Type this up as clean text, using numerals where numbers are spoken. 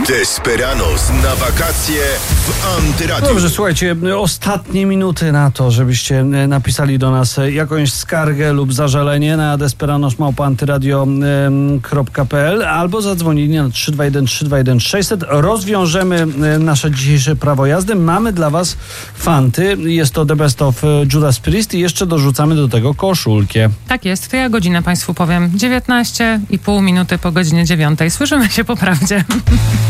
Desperados na wakacje w Antyradiu. Dobrze, słuchajcie, ostatnie minuty na to, żebyście napisali do nas jakąś skargę lub zażalenie na desperados@antyradio.pl albo zadzwonili na 321 321 600. Rozwiążemy nasze dzisiejsze prawo jazdy. Mamy dla was fanty. Jest to The Best of Judas Priest i jeszcze dorzucamy do tego koszulkę. Tak jest, to ja godzinę państwu powiem. 19,5 minuty po godzinie 9. Słyszymy się po prawdzie.